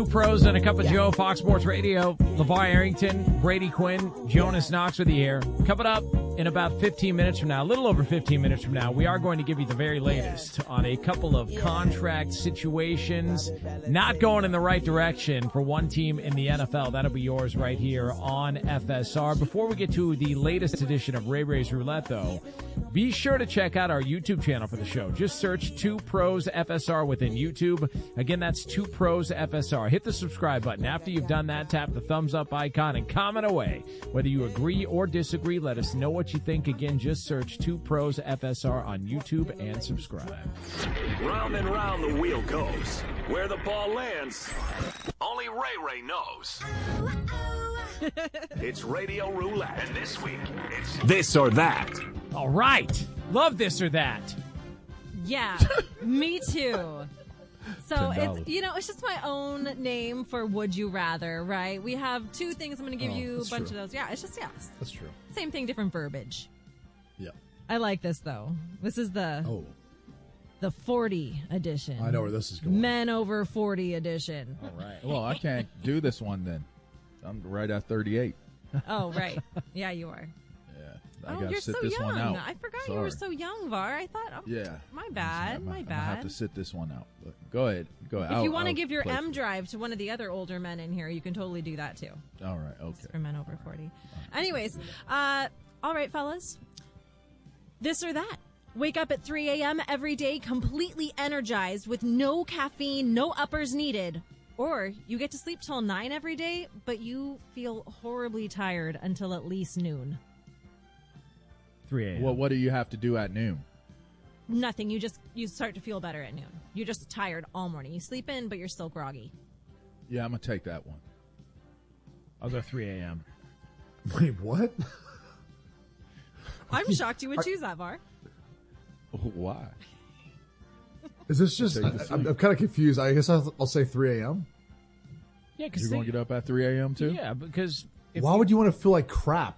Two Pros and a Cup of Joe, Fox Sports Radio. LeVar Arrington, Brady Quinn, Jonas Knox with you here. Coming up in about 15 minutes from now, a little over 15 minutes from now, we are going to give you the very latest on a couple of contract situations not going in the right direction for one team in the NFL. That'll be yours right here on FSR. Before we get to the latest edition of Ray Ray's Roulette, though, be sure to check out our YouTube channel for the show. Just search Two Pros FSR within YouTube. Again, that's Two Pros FSR. Hit the subscribe button. After you've done that, tap the thumbs up icon and comment away. Whether you agree or disagree, let us know what you think. Again, just search Two Pros FSR on YouTube and subscribe. Round and round the wheel goes. Where the ball lands, only Ray Ray knows. It's Radio Roulette. And this week, it's this or that. All right. Love this or that. Yeah, me too. So it's just my own name for Would You Rather, right? We have two things. I'm going to give you a bunch of those. Yeah, it's just yes. That's true. Same thing, different verbiage. Yeah. I like this though. This is the 40 edition. I know where this is going. Men over 40 edition. All right. Well, I can't do this one then. I'm right at 38. Oh, right. Yeah, you are. I gotta you're sit so this young. one out. I forgot Sorry. you were so young, Var. I thought, my bad. I'm gonna have to sit this one out. But go ahead. If you want to give your M drive to one of the other older men in here, you can totally do that too. All right. Okay. It's for men over 40. Right. Anyways, all right, fellas. This or that. Wake up at 3 a.m. every day completely energized with no caffeine, no uppers needed. Or you get to sleep till 9 every day, but you feel horribly tired until at least noon. 3 a.m. Well, what do you have to do at noon? Nothing. You start to feel better at noon. You're just tired all morning. You sleep in, but you're still groggy. Yeah, I'm going to take that one. I'll go 3 a.m. Wait, what? I'm shocked you would choose that, Var. Why? Is this just... I'm kind of confused. I guess I'll say 3 a.m. Yeah, because you're going to get up at 3 a.m. too? Yeah, because... Why would you want to feel like crap?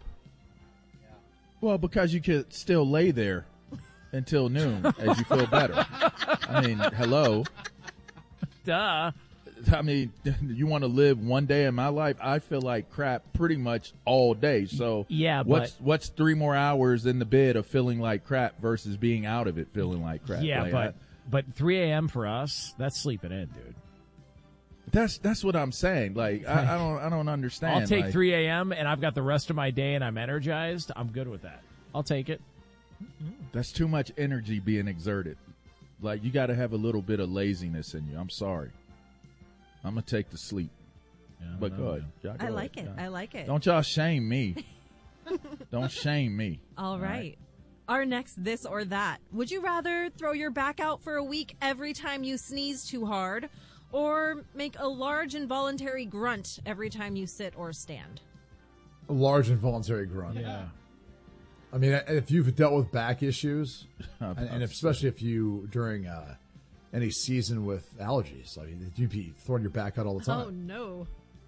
Well, because you could still lay there until noon as you feel better. I mean, hello. Duh. I mean, you want to live one day in my life? I feel like crap pretty much all day. So yeah, what's 3 more hours in the bed of feeling like crap versus being out of it feeling like crap? Yeah, like, but 3 a.m. for us, that's sleeping in, dude. That's what I'm saying. Like I don't understand. I'll take 3 a.m. and I've got the rest of my day and I'm energized. I'm good with that. I'll take it. That's too much energy being exerted. Like you got to have a little bit of laziness in you. I'm sorry. I'm gonna take the sleep. Yeah, but go ahead. I like it. I like it. Don't y'all shame me. Don't shame me. All right. Our next this or that. Would you rather throw your back out for a week every time you sneeze too hard, or make a large involuntary grunt every time you sit or stand? A large involuntary grunt. Yeah. I mean, if you've dealt with back issues, and especially if you, during any season with allergies, I mean, you'd be throwing your back out all the time. Oh, no.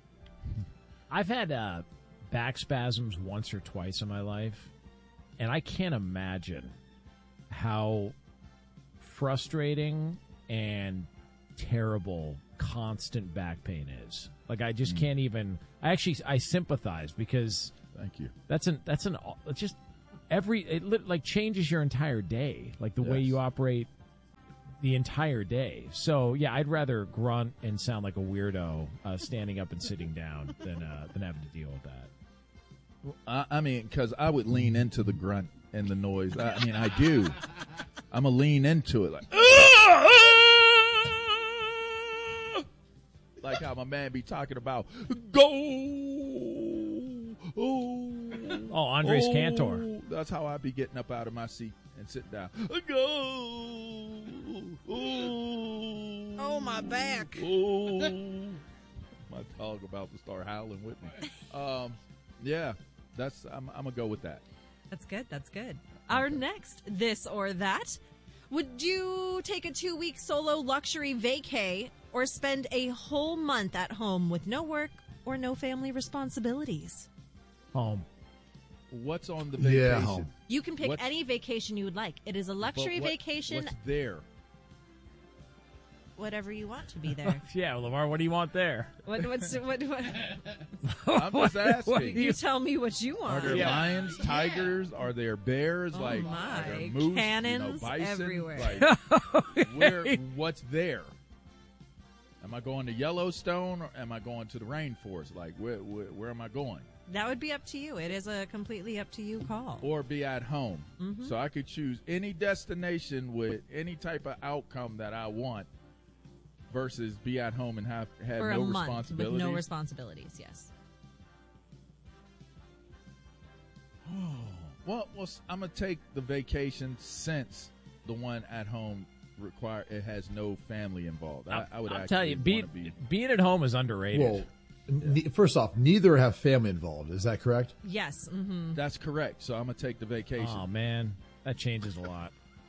I've had back spasms once or twice in my life, and I can't imagine how frustrating and terrible constant back pain is. Like I just can't even. I sympathize because thank you. It just it changes your entire day, like the way you operate the entire day. So yeah, I'd rather grunt and sound like a weirdo standing up and sitting down than having to deal with that. I mean, because I would lean into the grunt and the noise. I mean, I do. I'm gonna lean into it like how my man be talking about go. Oh, Andres Cantor. That's how I be getting up out of my seat and sitting down. Go. Oh, my back. My dog about to start howling with me. Yeah, I'm gonna go with that. That's good. That's good. Our next this or that. Would you take a 2-week solo luxury vacay or spend a whole month at home with no work or no family responsibilities? Home. What's on the vacation? Yeah, home. You can pick any vacation you would like. It is a luxury vacation. What's there? whatever you want to be there. Yeah, Lamar, what do you want there? what? I'm just asking. You tell me what you Are want. there lions, tigers? Are there bears? Oh Are my. there moose? Cannons bison? everywhere. Like, what's there? Am I going to Yellowstone or am I going to the rainforest? Like, where am I going? That would be up to you. It is a completely up to you call. Or be at home. Mm-hmm. So I could choose any destination with any type of outcome that I want versus be at home and have For no a month responsibilities. with no responsibilities, yes. Well, I'm going to take the vacation since the one at home it has no family involved. I would I'll actually tell you, wanna be being at home is underrated. Well, first off, neither have family involved. Is that correct? Yes. Mm-hmm. That's correct. So I'm going to take the vacation. Oh, man. That changes a lot.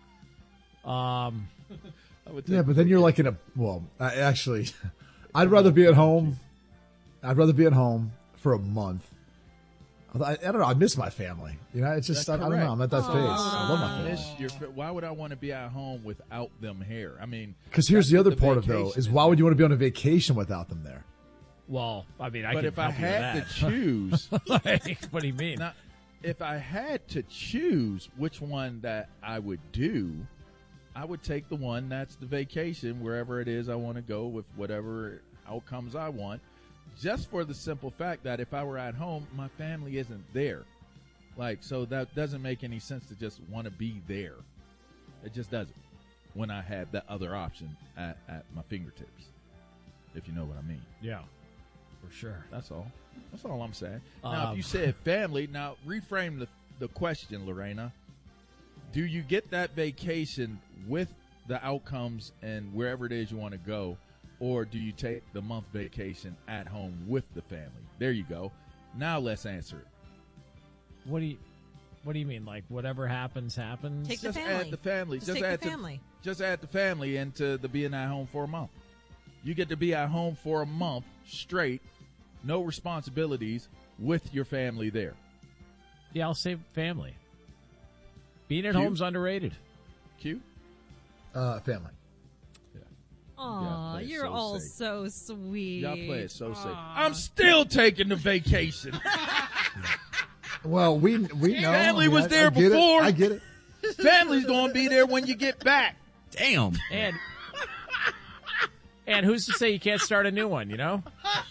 I would take Yeah, but then you're like in a actually, I'd rather be at home. I'd rather be at home for a month. I don't know. I miss my family. You know, it's just I don't know. I'm at that phase. I love my family. Why would I want to be at home without them here? I mean, Because here's the that's other what part of it, though, vacation is why would you want to be on a vacation without them there? Well, I mean, I But can if I help you with had that. to choose, Like, what do you mean? now, if I had to choose which one that I would do, I would take the one that's the vacation, wherever it is I want to go with whatever outcomes I want, just for the simple fact that if I were at home, my family isn't there. Like, so that doesn't make any sense to just want to be there. It just doesn't when I have that other option at my fingertips, if you know what I mean. Yeah, for sure. That's all. That's all I'm saying. Now, if you said family, now reframe the question, Lorena. Do you get that vacation with the outcomes and wherever it is you want to go, or do you take the month vacation at home with the family? There you go. Now let's answer it. What do you mean? Like whatever happens, happens? Take the Just family. add the family. Just take add the family. Just add the family into the being at home for a month. You get to be at home for a month straight, no responsibilities, with your family there. Yeah, I'll say family. Being at Cute. home's underrated. Q? Family. Aw, play it you're so all safe. so sweet. Y'all play it so safe. I'm still taking the vacation. Well, we know. Family was I there get it. before. I get it. Family's going to be there when you get back. Damn. And who's to say you can't start a new one, you know?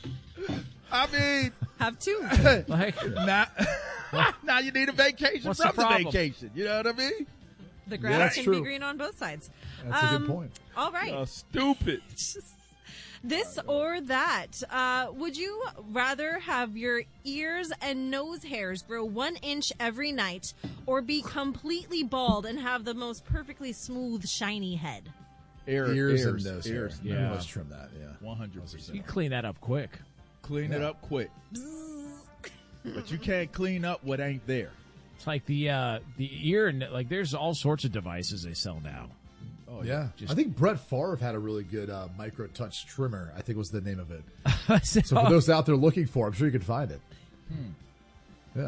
I mean, Have two. Like, now you need a vacation What's from the problem? vacation. You know what I mean? The grass that's can true. be green on both sides. That's a good point. All right. Stupid. This or that. Would you rather have your ears and nose hairs grow 1 inch every night or be completely bald and have the most perfectly smooth, shiny head? Ears and nose hair. ears. Yeah. Let's trim that. Yeah. 100%. you clean that up quick. Clean it up quick. But you can't clean up what ain't there. It's like the ear and like there's all sorts of devices they sell now. Oh, Yeah. Just- I think Brett Favre had a really good micro touch trimmer, I think was the name of it. So So for those out there looking for it, I'm sure you can find it. Yeah.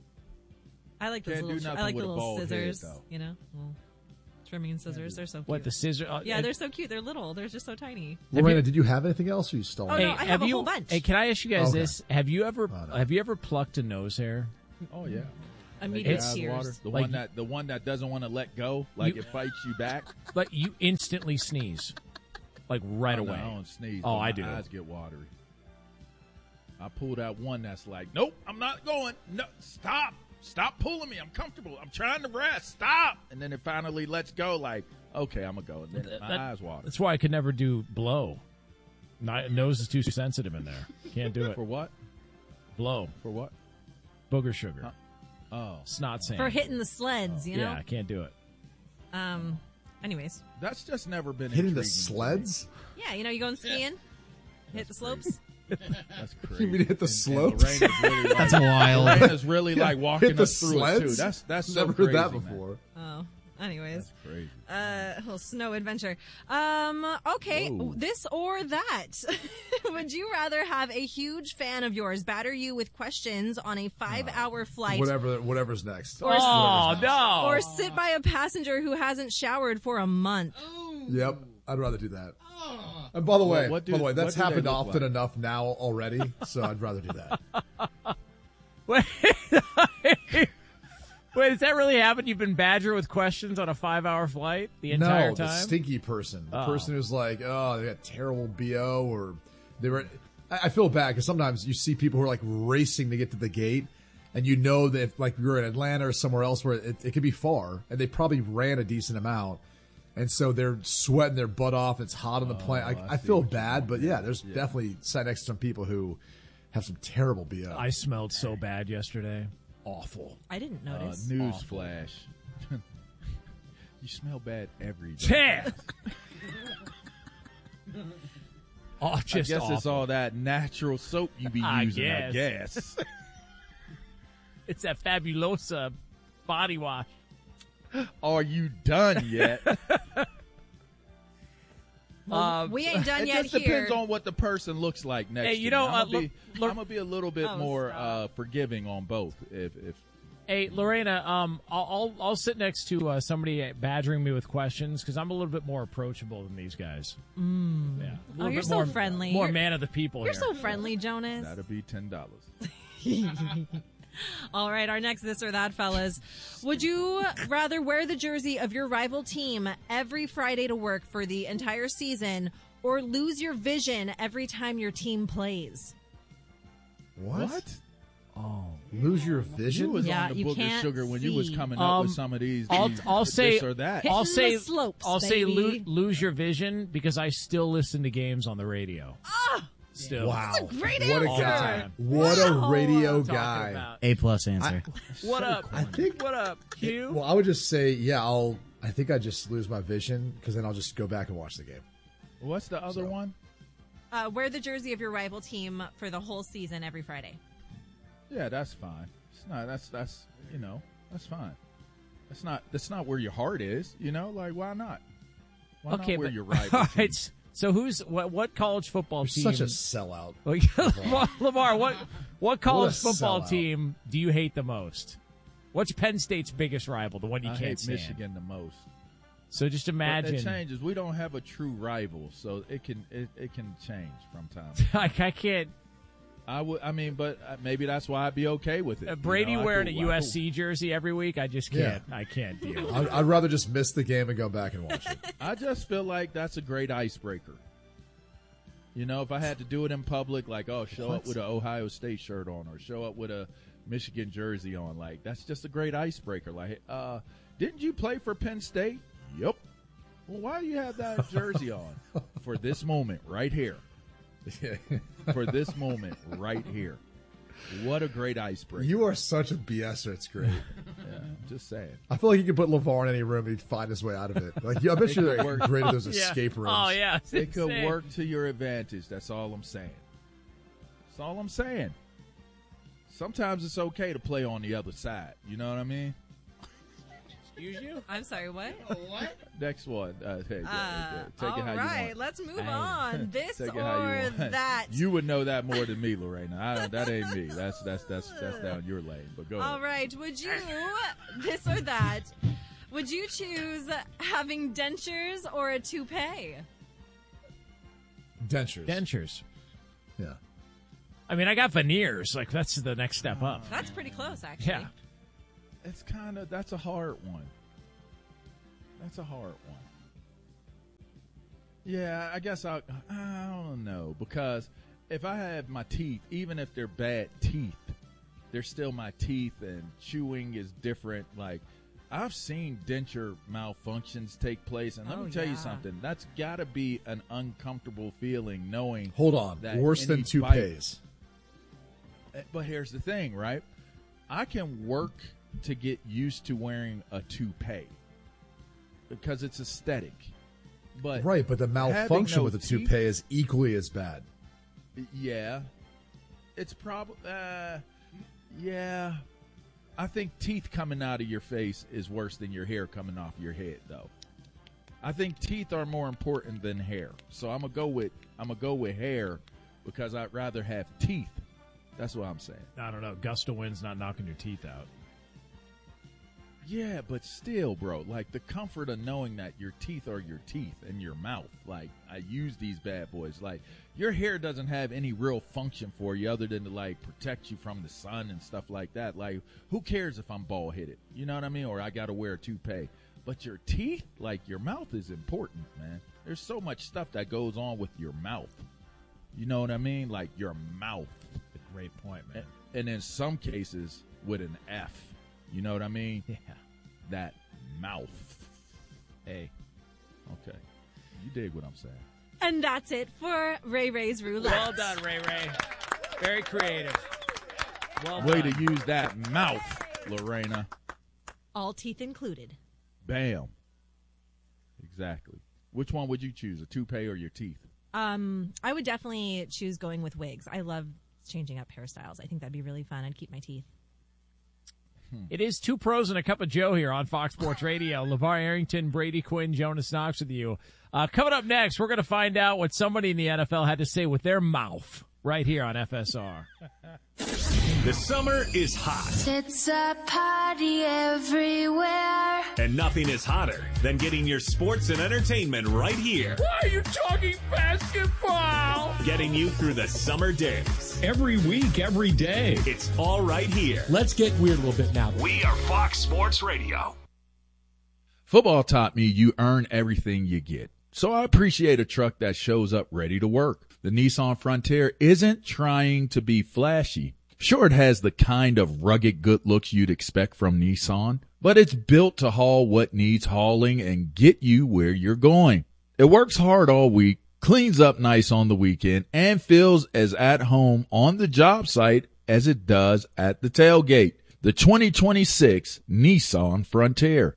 I like those Can't do little. nothing I like with the a little bald head, scissors. though. You know, little trimming scissors. They're so cute. what the scissor? Yeah, they're so cute. They're little. They're just so tiny. Lorena, did you have anything else or you stole Oh, it? no, I have a you, whole bunch. Hey, can I ask you guys Okay. this? Have you ever no. have you ever plucked a nose hair? Oh, yeah. Immediate It's- tears. The Like- one that doesn't want to let go, like You- it fights you back. Like you instantly sneeze, like right Oh, no, away. I don't sneeze. Oh, but I my do. Eyes get watery. I pulled out one that's like, nope, I'm not going. No, stop pulling me. I'm comfortable. I'm trying to rest. Stop. And then it finally lets go. Like, okay, I'm gonna go. And then my eyes water. That's why I could never do blow. Nose is too sensitive in there. Can't do it. For what? Blow. For what? Booger sugar. Oh, Snot sand. For hitting the sleds, you know? Yeah, I can't do it. Anyways. that's just never been Hitting the intriguing to me. sleds? Yeah, you know, you going skiing? Hit the slopes? That's crazy. You mean hit the And slopes? Lorena's really like, That's wild. Lorena's really like walking Hit the us through it too. sleds? That's so Never crazy, heard that man. before. Oh. Anyways. Crazy. Little snow adventure. Okay, Whoa. this or that. Would you rather have a huge fan of yours batter you with questions on a 5-hour flight Whatever's next. Oh no! or sit by a passenger who hasn't showered for a month? Yep. I'd rather do that. And by the way, that's happened look often like? enough now already, so I'd rather do that. Wait, does that really happen? You've been badgered with questions on a 5-hour flight the entire No, time? the stinky person. The person who's like, oh, they got terrible BO, or they were. I feel bad because sometimes you see people who are like racing to get to the gate, and you know that if like you're in Atlanta or somewhere else where it could be far, and they probably ran a decent amount, and so they're sweating their butt off. It's hot on the plane. I feel bad, but yeah, there's definitely sat next to some people who have some terrible BO. I smelled so bad yesterday. Awful. I didn't notice. Newsflash. You smell bad every day. Damn. Oh, just I guess awful. it's all that natural soap you be using, I guess. It's that Fabulosa body wash. Are you done yet? We ain't done It yet just here. depends on what the person looks like next Hey, to you know, I'm look- gonna be a little bit Oh, more stop. forgiving on both. If Hey, Lorena, I'll sit next to somebody badgering me with questions because I'm a little bit more approachable than these guys. Yeah. A little you're bit so more, friendly. More You're- man of the people You're here. so friendly, Jonas. that'll be $10. All right, our next this or that, fellas. Would you rather wear the jersey of your rival team every Friday to work for the entire season or lose your vision every time your team plays? What? Oh, lose your You vision? was Yeah, on the you book of can't sugar when you was see. coming up with some of these. I'll say this or that. I'll Hitting say the slopes, I'll say baby. lose your vision because I still listen to games on the radio. Still. Wow. That's a great What a answer. guy. Time. What a Wow. radio Talking guy. about. A+ answer. What up? I think. What up, Q? Well, I would just say, yeah, I think I just lose my vision because then I'll just go back and watch the game. What's the other one? Wear the jersey of your rival team for the whole season every Friday. Yeah, that's fine. It's not. That's you know that's fine. That's not where your heart is. You know, like why not? Why Okay, not where but your rival all team? right. So what college football You're team? such a sellout. Lamar, what college What a football sellout. team do you hate the most? What's Penn State's biggest rival? The one you I can't hate stand. Michigan the most. So just But imagine. it changes. We don't have a true rival, so it can change from time. to time. I can't. I mean, but maybe that's why I'd be okay with it. Brady You know, I wearing could- a I could- USC jersey every week. I just can't. I can't deal. I'd rather just miss the game and go back and watch it. I just feel like that's a great icebreaker. You know, if I had to do it in public, like, oh, show up with an Ohio State shirt on or show up with a Michigan jersey on, like, that's just a great icebreaker. Like, didn't you play for Penn State? Yep. Well, why do you have that jersey on? For this moment right here. For this moment right here. What a great icebreaker. You are such a BSer. It's great. Yeah, just saying. I feel like you could put LeVar in any room, he'd find his way out of it. Like, I bet you they're work. great at those Yeah. escape rooms. Oh yeah, It could Insane. work to your advantage. That's all I'm saying. That's all I'm saying. Sometimes it's okay to play on the other side. You know what I mean? Excuse you? I'm sorry, what? Next one. Take All it how right, you want. let's move Hey. on. This Take it how or you want. that. You would know that more than me, Lorena. That ain't me. That's down your lane. But go All ahead. right, would you, this or that, would you choose having dentures or a toupee? Dentures. Dentures. Yeah. I mean, I got veneers. Like that's the next step up. That's pretty close, actually. Yeah. It's that's a hard one. That's a hard one. Yeah, I guess I don't know, because if I have my teeth, even if they're bad teeth, they're still my teeth, and chewing is different. Like, I've seen denture malfunctions take place, and let me tell you something. That's got to be an uncomfortable feeling, knowing. Hold on. that Worse than any toupees. But here's the thing, right? I can work to get used to wearing a toupee because it's aesthetic. But Right, but the malfunction no with a teeth- toupee is equally as bad. yeah, it's probably yeah. I think teeth coming out of your face is worse than your hair coming off your head, though. I think teeth are more important than hair, so I'm gonna go with hair because I'd rather have teeth. That's what I'm saying. I don't know. Gust of wind's not knocking your teeth out. Yeah, but still, bro, like the comfort of knowing that your teeth are your teeth and your mouth. Like, I use these bad boys. Like, your hair doesn't have any real function for you other than to, like, protect you from the sun and stuff like that. Like, who cares if I'm bald-headed? You know what I mean? Or I got to wear a toupee. But your teeth, like, your mouth is important, man. There's so much stuff that goes on with your mouth. You know what I mean? Like, your mouth. That's a great point, man. And in some cases, with an F. You know what I mean? Yeah. That mouth. Hey. Okay. You dig what I'm saying. And that's it for Ray Ray's Roulette. Well done, Ray Ray. Very creative. Well Way done. to use that mouth, Lorena. All teeth included. Bam. Exactly. Which one would you choose, a toupee or your teeth? I would definitely choose going with wigs. I love changing up hairstyles. I think that'd be really fun. I'd keep my teeth. It is Two Pros and a Cup of Joe here on Fox Sports Radio. LeVar Arrington, Brady Quinn, Jonas Knox with you. Coming up next, we're going to find out what somebody in the NFL had to say with their mouth right here on FSR. The summer is hot. It's a party everywhere. And nothing is hotter than getting your sports and entertainment right here. Why are you talking basketball? Getting you through the summer days. Every week, every day. It's all right here. Let's get weird a little bit now. We are Fox Sports Radio. Football taught me you earn everything you get. So I appreciate a truck that shows up ready to work. The Nissan Frontier isn't trying to be flashy. Sure, it has the kind of rugged good looks you'd expect from Nissan, but it's built to haul what needs hauling and get you where you're going. It works hard all week, cleans up nice on the weekend, and feels as at home on the job site as it does at the tailgate. The 2026 Nissan Frontier.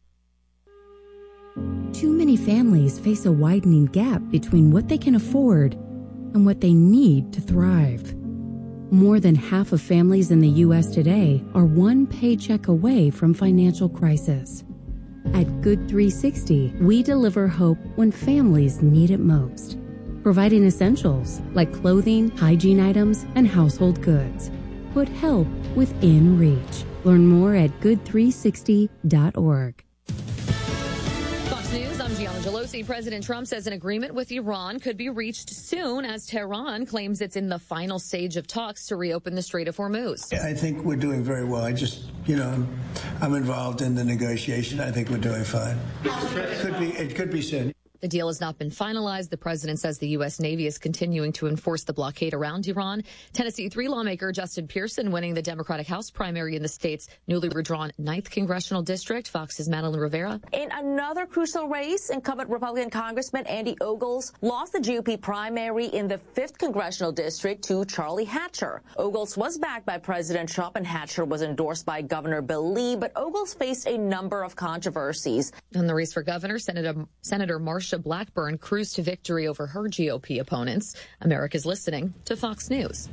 Too many families face a widening gap between what they can afford and what they need to thrive. More than half of families in the U.S. today are one paycheck away from financial crisis. At Good 360, we deliver hope when families need it most, providing essentials like clothing, hygiene items, and household goods. Put help within reach. Learn more at good360.org. News, I'm Gianna Gelosi. President Trump says an agreement with Iran could be reached soon as Tehran claims it's in the final stage of talks to reopen the Strait of Hormuz. I think we're doing very well. I just, I'm involved in the negotiation. I think we're doing fine. It could be soon. The deal has not been finalized. The president says the U.S. Navy is continuing to enforce the blockade around Iran. Tennessee 3 lawmaker Justin Pearson winning the Democratic House primary in the state's newly redrawn 9th Congressional District. Fox's Madeline Rivera. In another crucial race, incumbent Republican Congressman Andy Ogles lost the GOP primary in the 5th Congressional District to Charlie Hatcher. Ogles was backed by President Trump and Hatcher was endorsed by Governor Bill Lee, but Ogles faced a number of controversies. In the race for governor, Senator Marsha Blackburn cruised to victory over her GOP opponents. America's listening to Fox News.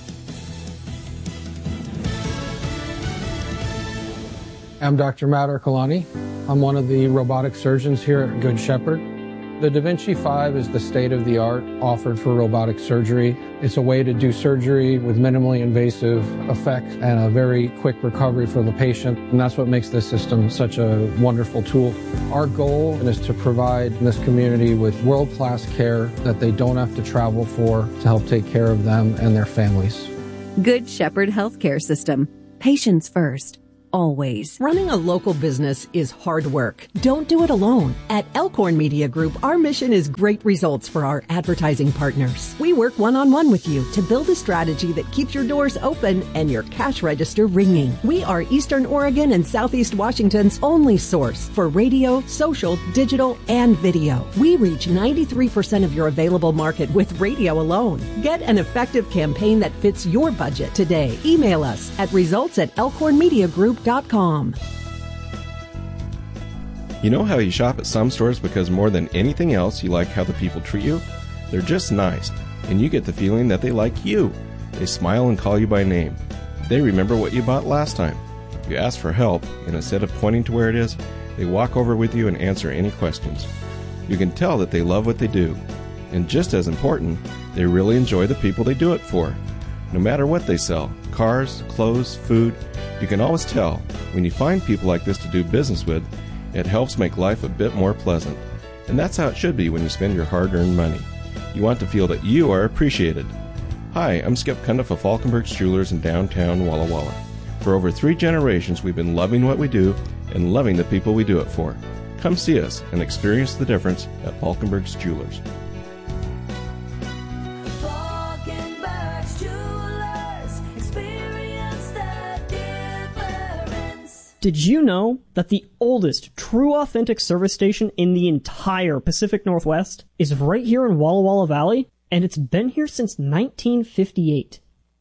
I'm Dr. Matt Ercolani. I'm one of the robotic surgeons here at Good Shepherd. The Da Vinci 5 is the state-of-the-art offered for robotic surgery. It's a way to do surgery with minimally invasive effects and a very quick recovery for the patient. And that's what makes this system such a wonderful tool. Our goal is to provide this community with world-class care that they don't have to travel for to help take care of them and their families. Good Shepherd Healthcare System. Patients first. Always. Running a local business is hard work. Don't do it alone. At Elkhorn Media Group, our mission is great results for our advertising partners. We work one-on-one with you to build a strategy that keeps your doors open and your cash register ringing. We are Eastern Oregon and Southeast Washington's only source for radio, social, digital, and video. We reach 93% of your available market with radio alone. Get an effective campaign that fits your budget today. Email us at results@elkhornmediagroup.com. You know how you shop at some stores because more than anything else you like how the people treat you? They're just nice, and you get the feeling that they like you. They smile and call you by name. They remember what you bought last time. You ask for help, and instead of pointing to where it is, they walk over with you and answer any questions. You can tell that they love what they do. And just as important, they really enjoy the people they do it for. No matter what they sell, cars, clothes, food, you can always tell when you find people like this to do business with, it helps make life a bit more pleasant. And that's how it should be when you spend your hard-earned money. You want to feel that you are appreciated. Hi, I'm Skip Cundiff of Falkenberg's Jewelers in downtown Walla Walla. For over 3 generations, we've been loving what we do and loving the people we do it for. Come see us and experience the difference at Falkenberg's Jewelers. Falkenberg's Jewelers, experience the difference. Did you know that the oldest true authentic service station in the entire Pacific Northwest is right here in Walla Walla Valley? And it's been here since 1958.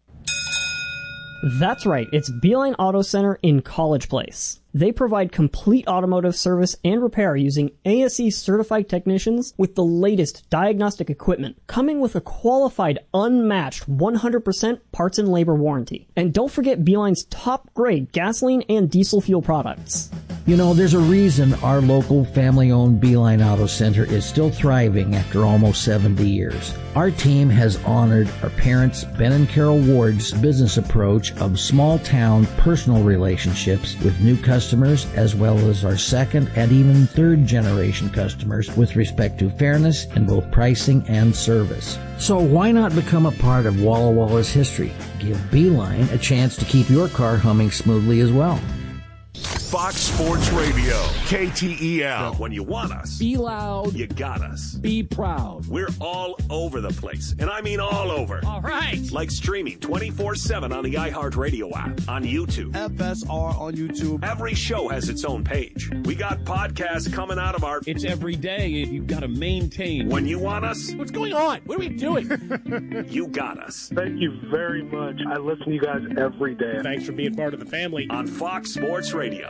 That's right, it's Beeline Auto Center in College Place. They provide complete automotive service and repair using ASE certified technicians with the latest diagnostic equipment, coming with a qualified, unmatched 100% parts and labor warranty. And don't forget Beeline's top grade gasoline and diesel fuel products. You know, there's a reason our local family-owned Beeline Auto Center is still thriving after almost 70 years. Our team has honored our parents, Ben and Carol Ward's business approach of small-town personal relationships with new customers, as well as our second and even third generation customers with respect to fairness in both pricing and service. So why not become a part of Walla Walla's history? Give Beeline a chance to keep your car humming smoothly as well. Fox Sports Radio, KTEL. When you want us, Be loud. you got us. Be proud. We're all over the place, and I mean all over. All right. Like streaming 24/7 on the iHeartRadio app, on YouTube. FSR on YouTube. Every show has its own page. We got podcasts coming out of our... It's every day. You've got to maintain. When you want us, What's going on? What are we doing? you got us. Thank you very much. I listen to you guys every day. Thanks for being part of the family. On Fox Sports Radio.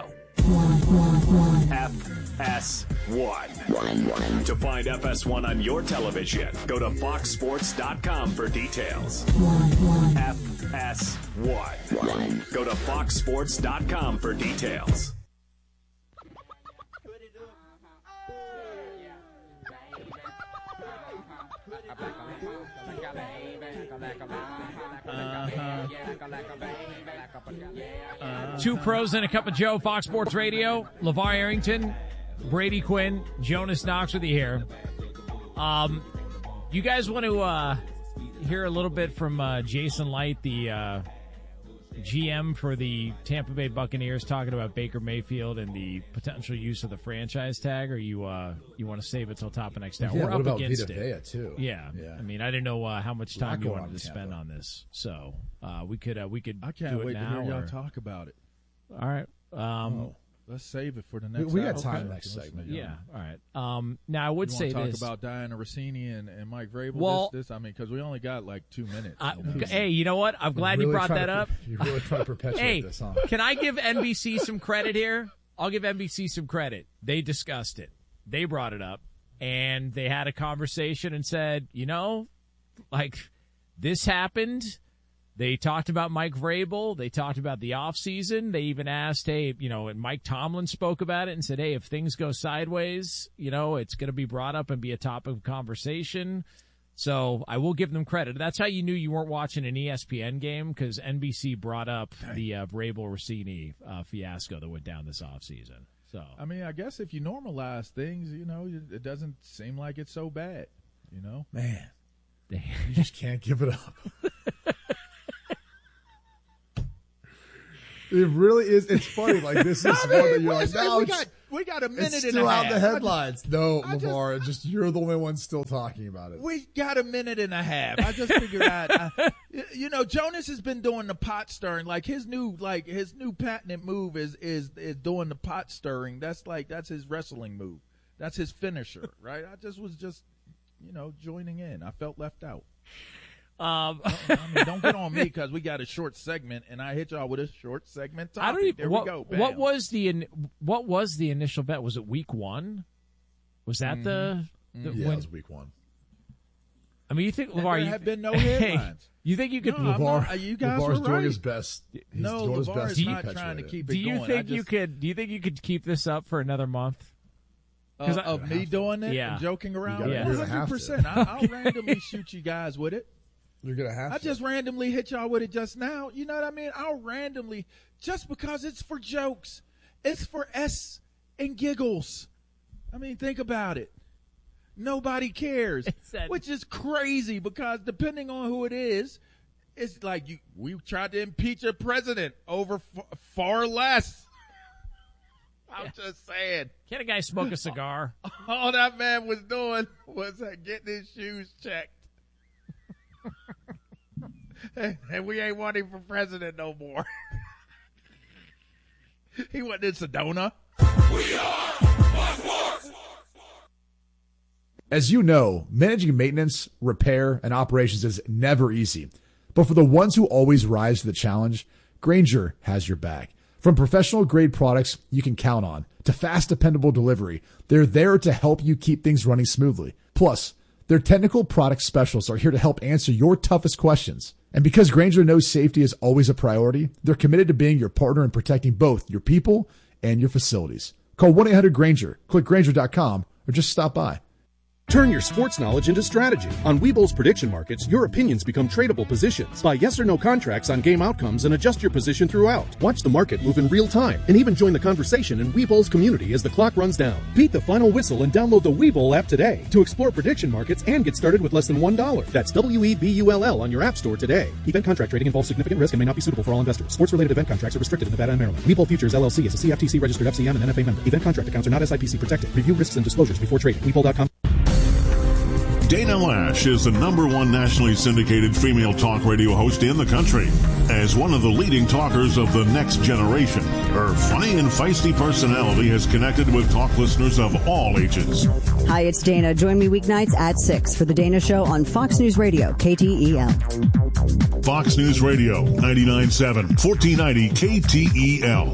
FS1. To find FS1 on your television, go to foxsports.com for details. FS1. Go to foxsports.com for details. Two pros and a cup of Joe, Fox Sports Radio. LeVar Arrington, Brady Quinn, Jonas Knox with you here. You guys want to hear a little bit from Jason Light, the GM for the Tampa Bay Buccaneers, talking about Baker Mayfield and the potential use of the franchise tag, or you want to save it till top of next hour? Yeah, We're what up about against Vita it. Vea, too? Yeah. I mean, I didn't know how much time you wanted to spend on this, so we could I can't do it wait now. to hear y'all or- talk about it. All right. Let's save it for the next We got hour. time next segment. Yeah. All right. Now I would you say talk this. about Diana Rossini and Mike Vrabel. Well- Because we only got like 2 minutes. Hey, you know what? I'm glad you brought that up. You're really trying to perpetuate Hey, this, huh? can I give NBC some credit here? I'll give NBC some credit. They discussed it. They brought it up, and they had a conversation and said, this happened. They talked about Mike Vrabel. They talked about the offseason. They even asked, and Mike Tomlin spoke about it and said, hey, if things go sideways, it's going to be brought up and be a topic of conversation. So I will give them credit. That's how you knew you weren't watching an ESPN game, because NBC brought up the Vrabel-Rossini fiasco that went down this offseason. So I mean, I guess if you normalize things, it doesn't seem like it's so bad, Man, you just can't give it up. It really is. It's funny. Like, this is one that you're like, no, we got a minute it's and still a out half. the headlines. No, LeVar, you're the only one still talking about it. We got a minute and a half. I just figured out. Jonas has been doing the pot stirring. Like his new patented move is doing the pot stirring. That's his wrestling move. That's his finisher, right? I was joining in. I felt left out. Don't get on me because we got a short segment, and I hit y'all with a short segment topic. I don't even. There we go. Bam. What was the initial bet? Was it week 1? Was that it was week 1. I mean, you think And LeVar? there have been no headlines. You think you could? No, LeVar, you guys LeVar's were doing right. his best. He's doing his LeVar best is to not perpetuate trying to it. keep it Do you going. think you could? Do you think you could keep this up for another month? Of me doing it Yeah. and joking around? Yeah. 100%. I'll randomly shoot you guys with it. You're going to have I to. just randomly hit y'all with it just now. You know what I mean? I'll randomly, just because it's for jokes. It's for S and giggles. I mean, think about it. Nobody cares, which is crazy because depending on who it is, it's like we tried to impeach a president over far less. I'm just saying. Can a guy smoke a cigar? All that man was doing was getting his shoes checked. And we ain't want him for president no more. He wasn't in Sedona. We are Fox Sports. As you know, managing maintenance, repair, and operations is never easy. But for the ones who always rise to the challenge, Grainger has your back. From professional-grade products you can count on to fast, dependable delivery, they're there to help you keep things running smoothly. Plus, their technical product specialists are here to help answer your toughest questions. And because Grainger knows safety is always a priority, they're committed to being your partner in protecting both your people and your facilities. Call 1-800-GRAINGER, click Grainger.com, or just stop by. Turn your sports knowledge into strategy. On Webull's prediction markets, your opinions become tradable positions. Buy yes or no contracts on game outcomes and adjust your position throughout. Watch the market move in real time and even join the conversation in Webull's community as the clock runs down. Beat the final whistle and download the Webull app today to explore prediction markets and get started with less than $1. That's WEBULL on your app store today. Event contract trading involves significant risk and may not be suitable for all investors. Sports-related event contracts are restricted in Nevada and Maryland. Webull Futures LLC is a CFTC registered FCM and NFA member. Event contract accounts are not SIPC protected. Review risks and disclosures before trading. Webull.com. Dana Lash is the #1 nationally syndicated female talk radio host in the country. As one of the leading talkers of the next generation, her funny and feisty personality has connected with talk listeners of all ages. Hi, it's Dana. Join me weeknights at 6 for The Dana Show on Fox News Radio, KTEL. Fox News Radio, 99.7, 1490 KTEL.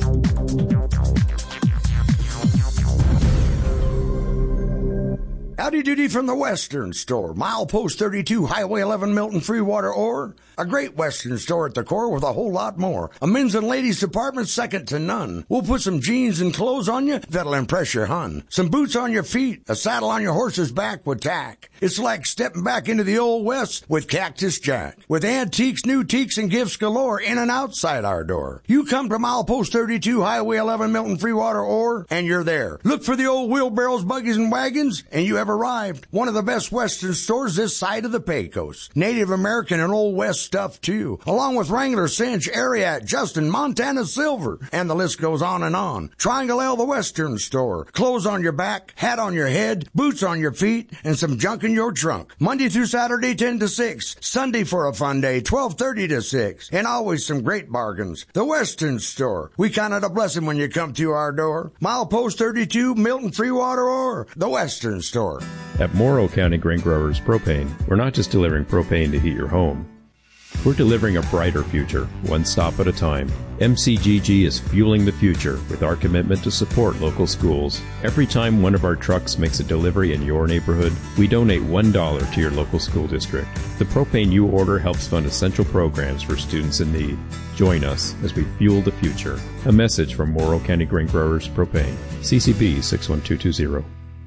Howdy doody from the Western Store. Milepost 32, Highway 11, Milton, Freewater, or a great Western store at the core with a whole lot more. A men's and ladies department second to none. We'll put some jeans and clothes on you that'll impress your hun. Some boots on your feet, a saddle on your horse's back with tack. It's like stepping back into the old West with Cactus Jack. With antiques, new teaks, and gifts galore in and outside our door. You come to Milepost 32, Highway 11, Milton, Freewater, or, and you're there. Look for the old wheelbarrows, buggies, and wagons, and you have arrived. One of the best Western stores this side of the Pecos. Native American and Old West stuff, too. Along with Wrangler, Cinch, Ariat, Justin, Montana Silver, and the list goes on and on. Triangle L, the Western Store. Clothes on your back, hat on your head, boots on your feet, and some junk in your trunk. Monday through Saturday, 10 to 6. Sunday for a fun day, 12:30 to 6. And always some great bargains. The Western Store. We count it a blessing when you come to our door. Milepost 32, Milton, Freewater, or the Western Store. At Morrow County Grain Growers Propane, we're not just delivering propane to heat your home. We're delivering a brighter future, one stop at a time. MCGG is fueling the future with our commitment to support local schools. Every time one of our trucks makes a delivery in your neighborhood, we donate $1 to your local school district. The propane you order helps fund essential programs for students in need. Join us as we fuel the future. A message from Morrow County Grain Growers Propane. CCB 61220.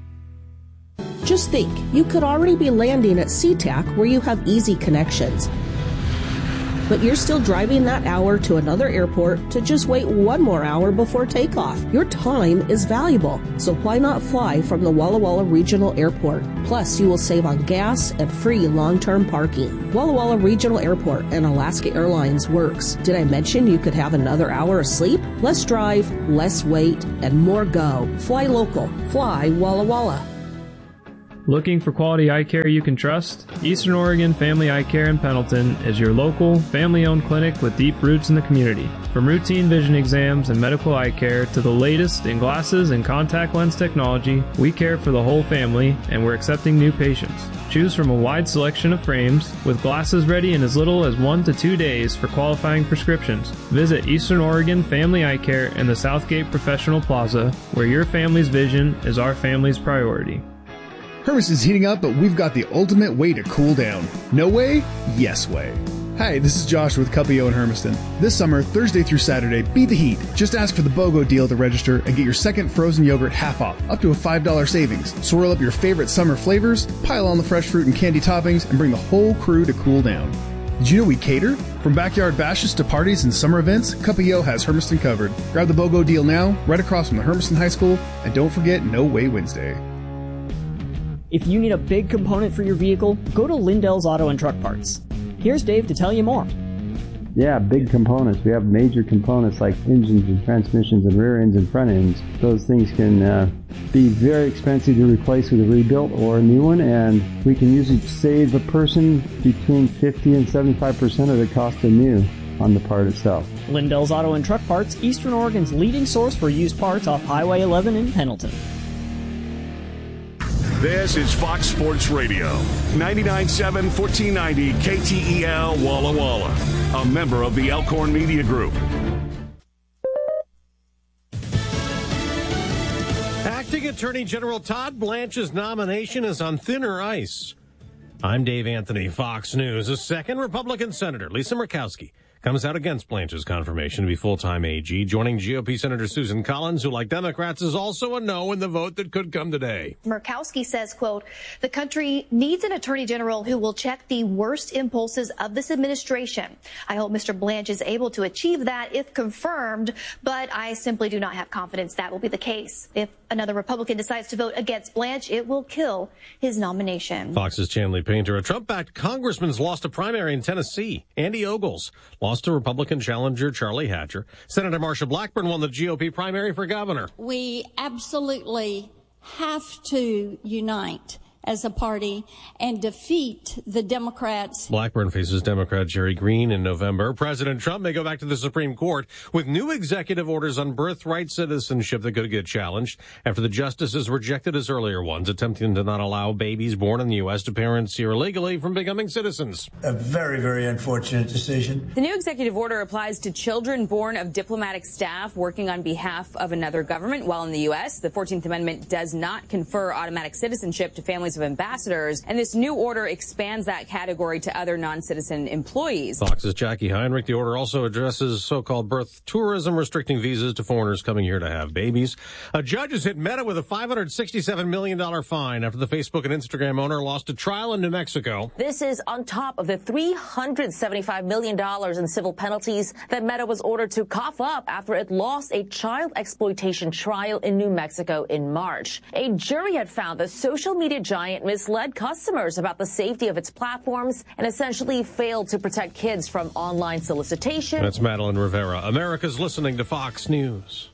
Just think, you could already be landing at SeaTac where you have easy connections. But you're still driving that hour to another airport to just wait one more hour before takeoff. Your time is valuable, so why not fly from the Walla Walla Regional Airport? Plus, you will save on gas and free long-term parking. Walla Walla Regional Airport and Alaska Airlines works. Did I mention you could have another hour of sleep? Less drive, less wait, and more go. Fly local. Fly Walla Walla. Looking for quality eye care you can trust? Eastern Oregon Family Eye Care in Pendleton is your local, family-owned clinic with deep roots in the community. From routine vision exams and medical eye care to the latest in glasses and contact lens technology, we care for the whole family and we're accepting new patients. Choose from a wide selection of frames with glasses ready in as little as 1 to 2 days for qualifying prescriptions. Visit Eastern Oregon Family Eye Care in the Southgate Professional Plaza, where your family's vision is our family's priority. Hermiston's heating up, but we've got the ultimate way to cool down. No way? Yes way. Hi, this is Josh with Cuppio and Hermiston. This summer, Thursday through Saturday, beat the heat. Just ask for the BOGO deal to register and get your second frozen yogurt half off, up to a $5 savings. Swirl up your favorite summer flavors, pile on the fresh fruit and candy toppings, and bring the whole crew to cool down. Did you know we cater? From backyard bashes to parties and summer events, Cup-E-O has Hermiston covered. Grab the BOGO deal now, right across from the Hermiston High School, and don't forget No Way Wednesday. If you need a big component for your vehicle, go to Lindell's Auto and Truck Parts. Here's Dave to tell you more. Yeah, big components. We have major components like engines and transmissions and rear ends and front ends. Those things can be very expensive to replace with a rebuilt or a new one, and we can usually save a person between 50 and 75% of the cost of new on the part itself. Lindell's Auto and Truck Parts, Eastern Oregon's leading source for used parts off Highway 11 in Pendleton. This is Fox Sports Radio, 99.7, 1490 KTEL Walla Walla, a member of the Elkhorn Media Group. Acting Attorney General Todd Blanche's nomination is on thinner ice. I'm Dave Anthony, Fox News. A second Republican Senator, Lisa Murkowski, comes out against Blanche's confirmation to be full-time AG, joining GOP Senator Susan Collins, who, like Democrats, is also a no in the vote that could come today. Murkowski says, quote, the country needs an attorney general who will check the worst impulses of this administration. I hope Mr. Blanche is able to achieve that if confirmed, but I simply do not have confidence that will be the case. If another Republican decides to vote against Blanche, it will kill his nomination. Fox's Chanley Painter. A Trump-backed congressman's lost a primary in Tennessee. Andy Ogles lost to Republican challenger Charlie Hatcher. Senator Marsha Blackburn won the GOP primary for governor. We absolutely have to unite as a party and defeat the Democrats. Blackburn faces Democrat Jerry Green in November. President Trump may go back to the Supreme Court with new executive orders on birthright citizenship that could get challenged after the justices rejected his earlier ones, attempting to not allow babies born in the U.S. to parents here illegally from becoming citizens. A very, very unfortunate decision. The new executive order applies to children born of diplomatic staff working on behalf of another government while in the U.S. The 14th Amendment does not confer automatic citizenship to families of ambassadors, and this new order expands that category to other non-citizen employees. Fox's Jackie Heinrich. The order also addresses so-called birth tourism, restricting visas to foreigners coming here to have babies. A judge has hit Meta with a $567 million fine after the Facebook and Instagram owner lost a trial in New Mexico. This is on top of the $375 million in civil penalties that Meta was ordered to cough up after it lost a child exploitation trial in New Mexico in March. A jury had found the social media giant misled customers about the safety of its platforms and essentially failed to protect kids from online solicitation. That's Madeline Rivera. America's listening to Fox News.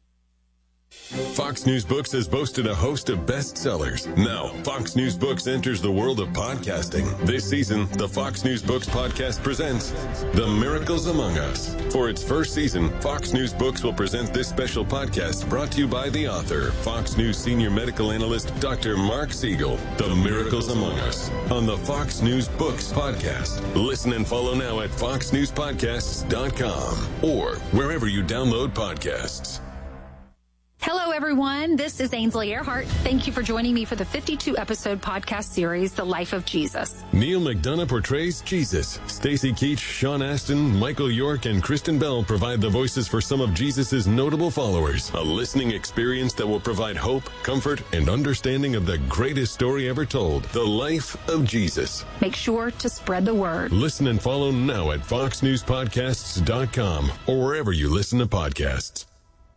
Fox News Books has boasted a host of bestsellers. Now, Fox News Books enters the world of podcasting. This season, the Fox News Books podcast presents The Miracles Among Us. For its first season, Fox News Books will present this special podcast brought to you by the author, Fox News senior medical analyst, Dr. Mark Siegel. The Miracles Among Us on the Fox News Books podcast. Listen and follow now at foxnewspodcasts.com or wherever you download podcasts. Hello, everyone. This is Ainsley Earhart. Thank you for joining me for the 52-episode podcast series, The Life of Jesus. Neil McDonough portrays Jesus. Stacey Keach, Sean Astin, Michael York, and Kristen Bell provide the voices for some of Jesus' notable followers. A listening experience that will provide hope, comfort, and understanding of the greatest story ever told, The Life of Jesus. Make sure to spread the word. Listen and follow now at foxnewspodcasts.com or wherever you listen to podcasts.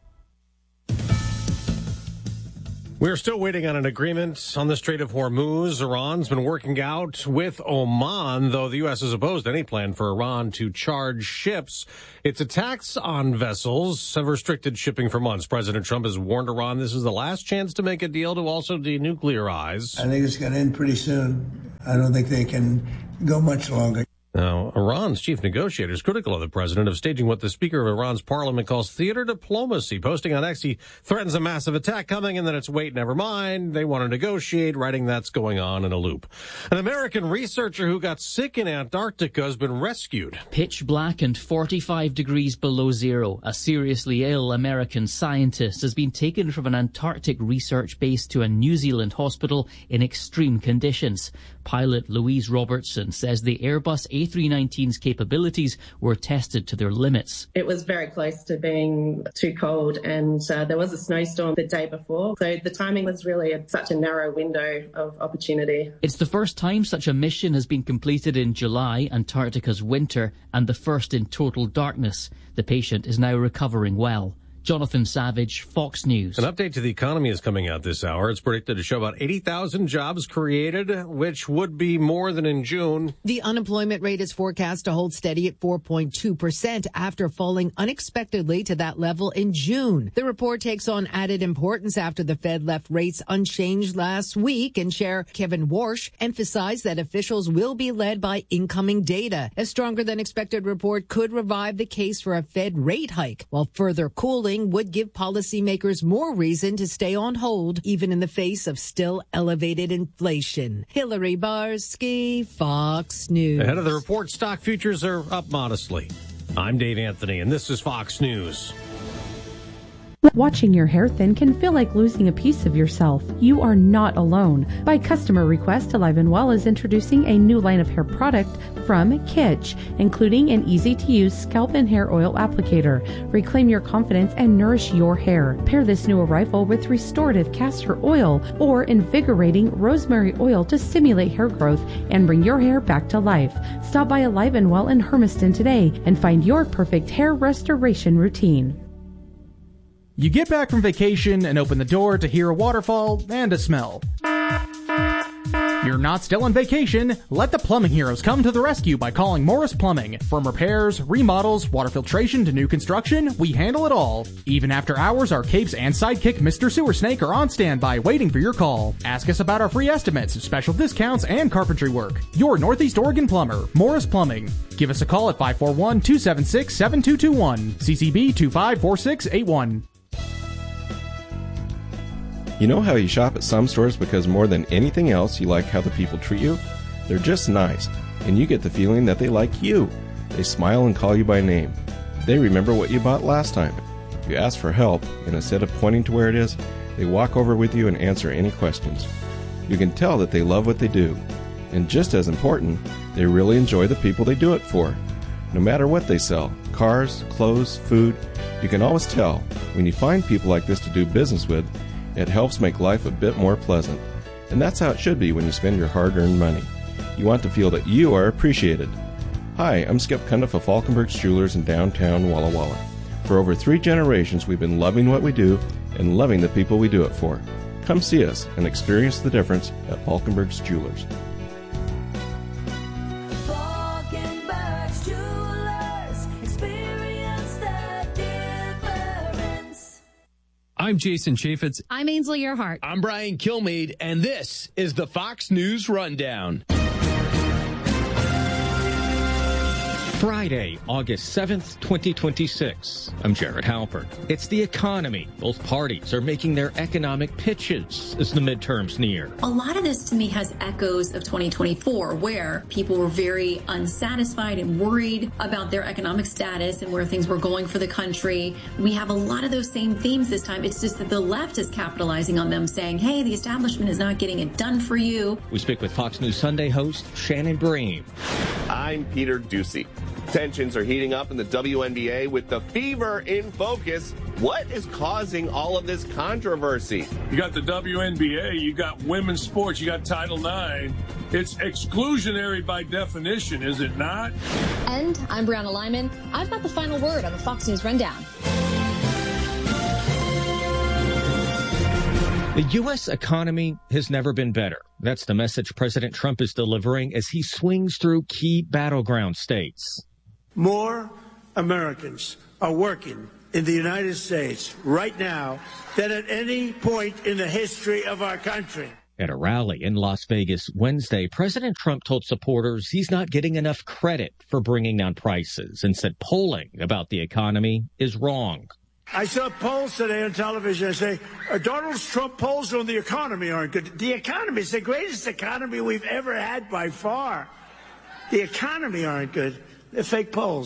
We're still waiting on an agreement on the Strait of Hormuz. Iran's been working out with Oman, though the U.S. has opposed any plan for Iran to charge ships. Its attacks on vessels have restricted shipping for months. President Trump has warned Iran this is the last chance to make a deal to also denuclearize. I think it's going to end pretty soon. I don't think they can go much longer. Now, Iran's chief negotiator is critical of the president of staging what the Speaker of Iran's parliament calls theater diplomacy. Posting on X, he threatens a massive attack coming and then it's wait, never mind. They want to negotiate, writing that's going on in a loop. An American researcher who got sick in Antarctica has been rescued. Pitch black and 45 degrees below zero. A seriously ill American scientist has been taken from an Antarctic research base to a New Zealand hospital in extreme conditions. Pilot Louise Robertson says the Airbus A319's capabilities were tested to their limits. It was very close to being too cold, and there was a snowstorm the day before, so the timing was really such a narrow window of opportunity. It's the first time such a mission has been completed in July, Antarctica's winter, and the first in total darkness. The patient is now recovering well. Jonathan Savage, Fox News. An update to the economy is coming out this hour. It's predicted to show about 80,000 jobs created, which would be more than in June. The unemployment rate is forecast to hold steady at 4.2% after falling unexpectedly to that level in June. The report takes on added importance after the Fed left rates unchanged last week, and Chair Kevin Warsh emphasized that officials will be led by incoming data. A stronger than expected report could revive the case for a Fed rate hike, while further cooling would give policymakers more reason to stay on hold, even in the face of still elevated inflation. Hillary Barsky, Fox News. Ahead of the report, stock futures are up modestly. I'm Dave Anthony, and this is Fox News. Watching your hair thin can feel like losing a piece of yourself. You are not alone. By customer request, Alive & Well is introducing a new line of hair product from Kitsch, including an easy-to-use scalp and hair oil applicator. Reclaim your confidence and nourish your hair. Pair this new arrival with restorative castor oil or invigorating rosemary oil to stimulate hair growth and bring your hair back to life. Stop by Alive & Well in Hermiston today and find your perfect hair restoration routine. You get back from vacation and open the door to hear a waterfall and a smell. You're not still on vacation. Let the plumbing heroes come to the rescue by calling Morris Plumbing. From repairs, remodels, water filtration to new construction, we handle it all. Even after hours, our capes and sidekick Mr. Sewer Snake are on standby waiting for your call. Ask us about our free estimates, special discounts, and carpentry work. Your Northeast Oregon plumber, Morris Plumbing. Give us a call at 541-276-7221. CCB 254681. You know how you shop at some stores because more than anything else you like how the people treat you? They're just nice, and you get the feeling that they like you. They smile and call you by name. They remember what you bought last time. You ask for help, and instead of pointing to where it is, they walk over with you and answer any questions. You can tell that they love what they do. And just as important, they really enjoy the people they do it for. No matter what they sell, cars, clothes, food, you can always tell when you find people like this to do business with. It helps make life a bit more pleasant. And that's how it should be when you spend your hard-earned money. You want to feel that you are appreciated. Hi, I'm Skip Cundiff of Falkenberg's Jewelers in downtown Walla Walla. For over 3 generations, we've been loving what we do and loving the people we do it for. Come see us and experience the difference at Falkenberg's Jewelers. I'm Jason Chaffetz. I'm Ainsley Earhart. I'm Brian Kilmeade, and this is the Fox News Rundown. Friday, August 7th, 2026. I'm Jared Halpern. It's the economy. Both parties are making their economic pitches as the midterms near. A lot of this to me has echoes of 2024, where people were very unsatisfied and worried about their economic status and where things were going for the country. We have a lot of those same themes this time. It's just that the left is capitalizing on them, saying, hey, the establishment is not getting it done for you. We speak with Fox News Sunday host Shannon Bream. I'm Peter Ducey. Tensions are heating up in the WNBA with the fever in focus. What is causing all of this controversy? You got the WNBA, you got women's sports, you got Title IX. It's exclusionary by definition, is it not? And I'm Brianna Lyman. I've got the final word on the Fox News Rundown. The U.S. economy has never been better. That's the message President Trump is delivering as he swings through key battleground states. More Americans are working in the United States right now than at any point in the history of our country. At a rally in Las Vegas Wednesday, President Trump told supporters he's not getting enough credit for bringing down prices and said polling about the economy is wrong. I saw polls today on television. I say, Donald Trump polls on the economy aren't good. The economy is the greatest economy we've ever had by far. The economy aren't good. They're fake polls.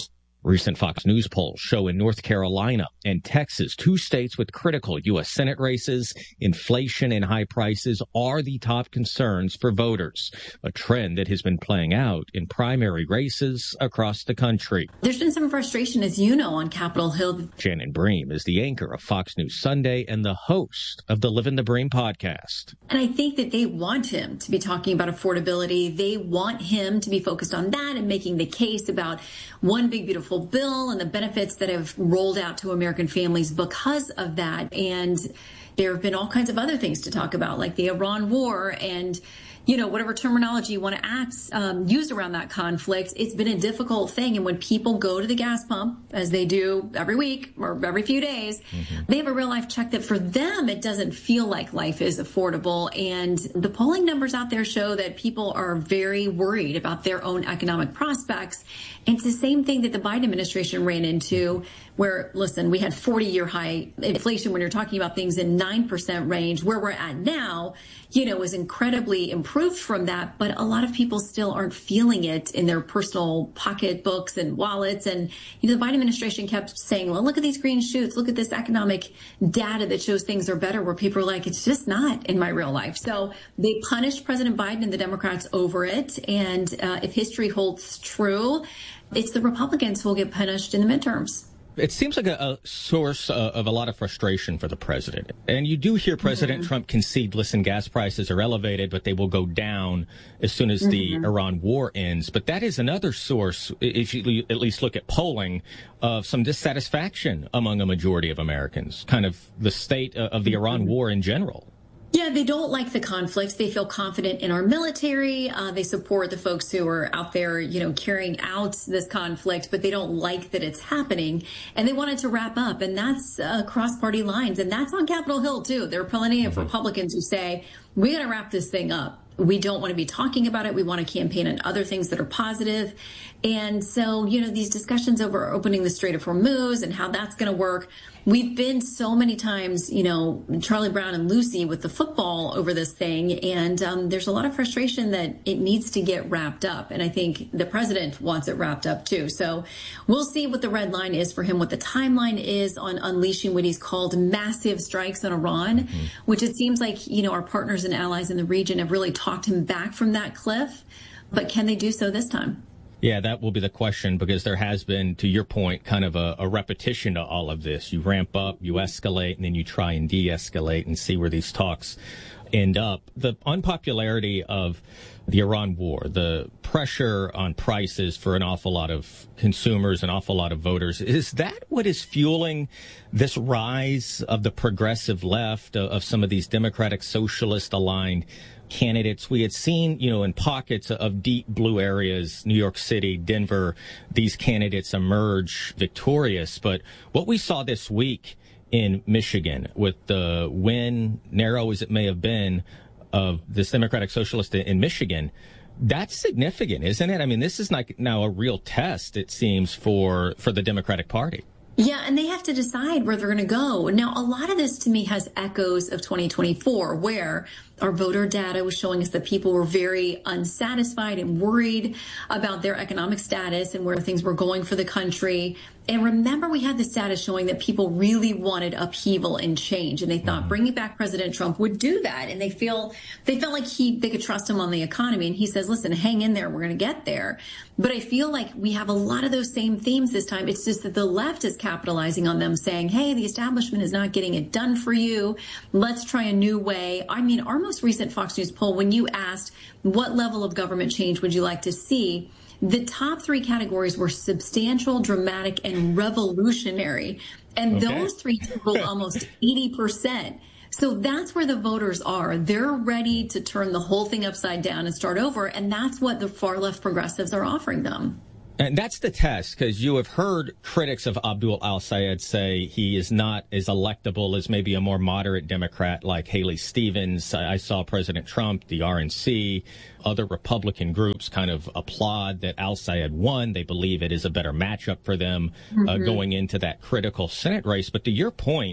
Recent Fox News polls show in North Carolina and Texas, 2 states with critical U.S. Senate races, inflation and high prices are the top concerns for voters, a trend that has been playing out in primary races across the country. There's been some frustration, as you know, on Capitol Hill. Shannon Bream is the anchor of Fox News Sunday and the host of the Living the Bream podcast. And I think that they want him to be talking about affordability. They want him to be focused on that and making the case about one big, beautiful bill and the benefits that have rolled out to American families because of that. And there have been all kinds of other things to talk about, like the Iran war and, you know, whatever terminology you want to use around that conflict. It's been a difficult thing. And when people go to the gas pump, as they do every week or every few days, they have a real life check that for them, it doesn't feel like life is affordable. And the polling numbers out there show that people are very worried about their own economic prospects. And it's the same thing that the Biden administration ran into, where, listen, we had 40-year high inflation when you're talking about things in 9% range. Where we're at now, you know, is incredibly improved from that. But a lot of people still aren't feeling it in their personal pocketbooks and wallets. And, you know, the Biden administration kept saying, well, look at these green shoots. Look at this economic data that shows things are better, where people are like, it's just not in my real life. So they punished President Biden and the Democrats over it. And if history holds true, it's the Republicans who will get punished in the midterms. It seems like a source of a lot of frustration for the president. And you do hear President Trump concede, listen, gas prices are elevated, but they will go down as soon as the Iran war ends. But that is another source, if you at least look at polling, of some dissatisfaction among a majority of Americans, kind of the state of the Iran war in general. Yeah, they don't like the conflicts. They feel confident in our military. They support the folks who are out there, you know, carrying out this conflict, but they don't like that it's happening. And they want it to wrap up. And that's across party lines. And that's on Capitol Hill, too. There are plenty of Republicans who say, we got to wrap this thing up. We don't want to be talking about it. We want to campaign on other things that are positive. And so, you know, these discussions over opening the Strait of Hormuz and how that's going to work. We've been so many times, you know, Charlie Brown and Lucy with the football over this thing. And there's a lot of frustration that it needs to get wrapped up. And I think the president wants it wrapped up, too. So we'll see what the red line is for him, what the timeline is on unleashing what he's called massive strikes on Iran, which it seems like, you know, our partners and allies in the region have really talked him back from that cliff. But can they do so this time? Yeah, that will be the question, because there has been, to your point, kind of a repetition to all of this. You ramp up, you escalate, and then you try and de-escalate and see where these talks end up. The unpopularity of the Iran war, the pressure on prices for an awful lot of consumers, an awful lot of voters, is that what is fueling this rise of the progressive left, of some of these Democratic socialist aligned candidates? We had seen, you know, in pockets of deep blue areas, New York City, Denver, these candidates emerge victorious. But what we saw this week in Michigan, with the win, narrow as it may have been, of this Democratic Socialist in Michigan, that's significant, isn't it? I mean, this is like now a real test, it seems, for the Democratic Party. Yeah, and they have to decide where they're going to go. Now, a lot of this to me has echoes of 2024, where our voter data was showing us that people were very unsatisfied and worried about their economic status and where things were going for the country. And remember, we had the status showing that people really wanted upheaval and change, and they thought bringing back President Trump would do that. And they felt like they could trust him on the economy. And he says, listen, hang in there. We're going to get there. But I feel like we have a lot of those same themes this time. It's just that the left is capitalizing on them, saying, hey, the establishment is not getting it done for you. Let's try a new way. I mean, our most recent Fox News poll, when you asked what level of government change would you like to see, the top 3 categories were substantial, dramatic, and revolutionary. And those 3 totaled almost 80%. So that's where the voters are. They're ready to turn the whole thing upside down and start over. And that's what the far left progressives are offering them. And that's the test, because you have heard critics of Abdul al-Sayed say he is not as electable as maybe a more moderate Democrat like Haley Stevens. I saw President Trump, the RNC, other Republican groups kind of applaud that al-Sayed won. They believe it is a better matchup for them going into that critical Senate race. But to your point,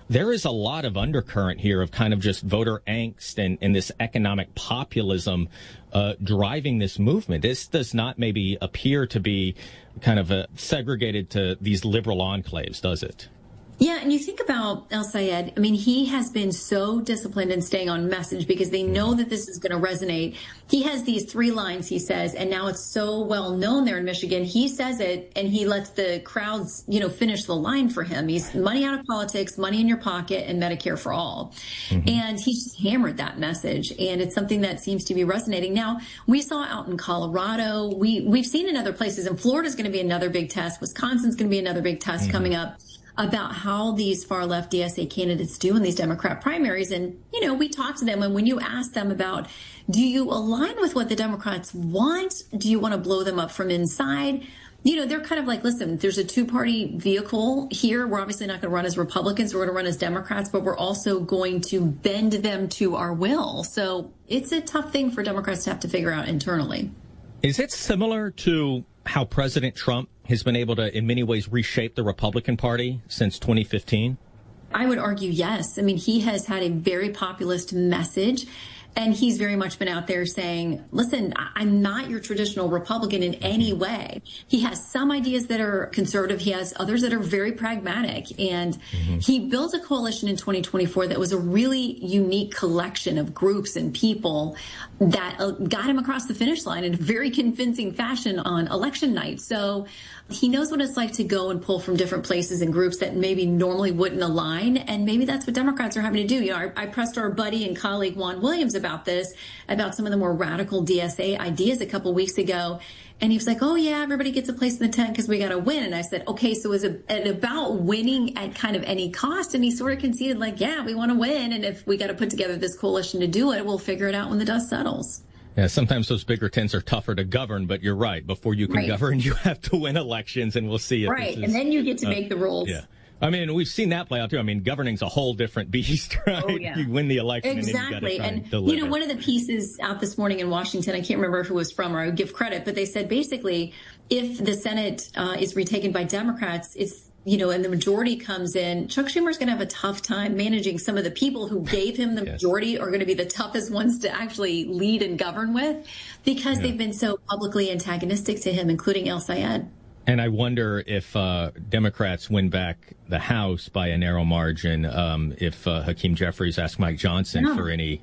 There is a lot of undercurrent here of kind of just voter angst and this economic populism driving this movement. This does not maybe appear to be kind of segregated to these liberal enclaves, does it? Yeah, and you think about El Sayed, I mean, he has been so disciplined in staying on message because they know that this is going to resonate. He has these 3 lines, he says, and now it's so well known there in Michigan. He says it and he lets the crowds, finish the line for him. He's money out of politics, money in your pocket, and Medicare for all. Mm-hmm. And he's just hammered that message. And it's something that seems to be resonating. Now, we saw out in Colorado, we've seen in other places, and Florida's going to be another big test. Wisconsin's going to be another big test coming up, about how these far-left DSA candidates do in these Democrat primaries. And, we talk to them, and when you ask them about, do you align with what the Democrats want? Do you want to blow them up from inside? They're kind of like, listen, there's a 2-party vehicle here. We're obviously not going to run as Republicans. We're going to run as Democrats, but we're also going to bend them to our will. So it's a tough thing for Democrats to have to figure out internally. Is it similar to how President Trump has been able to, in many ways, reshape the Republican Party since 2015? I would argue yes. I mean, he has had a very populist message, and he's very much been out there saying, listen, I'm not your traditional Republican in any way. He has some ideas that are conservative. He has others that are very pragmatic. And he built a coalition in 2024 that was a really unique collection of groups and people that got him across the finish line in a very convincing fashion on election night. So he knows what it's like to go and pull from different places and groups that maybe normally wouldn't align. And maybe that's what Democrats are having to do. I pressed our buddy and colleague Juan Williams about this, about some of the more radical DSA ideas a couple weeks ago. And he was like, oh, yeah, everybody gets a place in the tent because we got to win. And I said, OK, so is it about winning at kind of any cost? And he sort of conceded like, yeah, we want to win. And if we got to put together this coalition to do it, we'll figure it out when the dust settles. Yeah, sometimes those bigger tents are tougher to govern, but you're right. Before you can govern, you have to win elections, and we'll see if this is, and then you get to make the rules. Yeah. I mean, we've seen that play out, too. I mean, governing's a whole different beast, right? Oh, yeah. You win the election, exactly. And then you got to try and deliver. One of the pieces out this morning in Washington, I can't remember who it was from, or I would give credit, but they said basically if the Senate is retaken by Democrats, it's and the majority comes in, Chuck Schumer's going to have a tough time managing some of the people who gave him the majority are going to be the toughest ones to actually lead and govern with because they've been so publicly antagonistic to him, including El Sayed. And I wonder if Democrats win back the House by a narrow margin, if Hakeem Jeffries asked Mike Johnson for any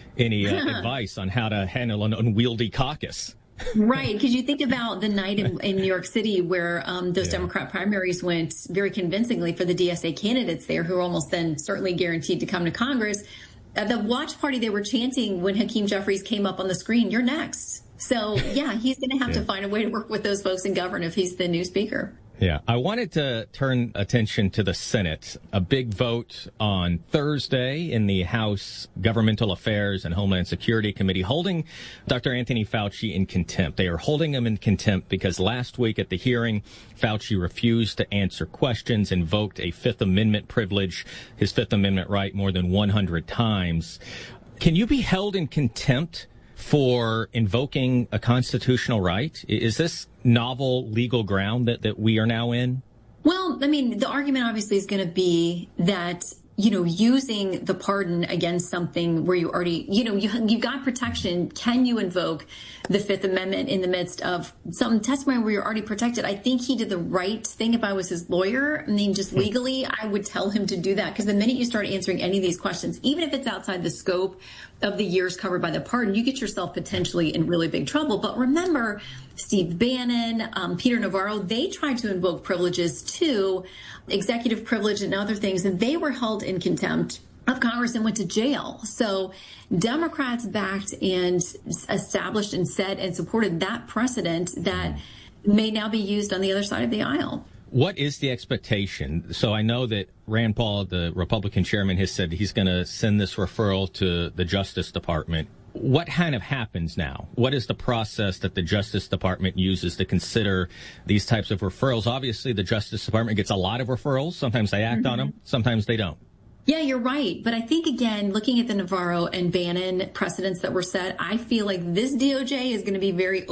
advice on how to handle an unwieldy caucus. Right, because you think about the night in New York City where those Democrat primaries went very convincingly for the DSA candidates there, who are almost then certainly guaranteed to come to Congress. The watch party, they were chanting when Hakeem Jeffries came up on the screen, "You're next." So, yeah, he's going to have to find a way to work with those folks and govern if he's the new speaker. Yeah, I wanted to turn attention to the Senate. A big vote on Thursday in the House Governmental Affairs and Homeland Security Committee holding Dr. Anthony Fauci in contempt. They are holding him in contempt because last week at the hearing, Fauci refused to answer questions, invoked a Fifth Amendment privilege, his Fifth Amendment right, more than 100 times. Can you be held in contempt for invoking a constitutional right? Is this novel legal ground that we are now in? Well, I mean, the argument obviously is going to be that, using the pardon against something where you already, you've got protection. Can you invoke the Fifth Amendment in the midst of some testimony where you're already protected? I think he did the right thing. If I was his lawyer, I mean, just legally, I would tell him to do that. Because the minute you start answering any of these questions, even if it's outside the scope of the years covered by the pardon, you get yourself potentially in really big trouble. But remember, Steve Bannon, Peter Navarro, they tried to invoke privileges too, executive privilege and other things, and they were held in contempt of Congress and went to jail. So Democrats backed and established and set and supported that precedent that may now be used on the other side of the aisle. What is the expectation? So I know that Rand Paul, the Republican chairman, has said he's going to send this referral to the Justice Department. What kind of happens now? What is the process that the Justice Department uses to consider these types of referrals? Obviously, the Justice Department gets a lot of referrals. Sometimes they act on them. Sometimes they don't. Yeah, you're right. But I think, again, looking at the Navarro and Bannon precedents that were set, I feel like this DOJ is going to be very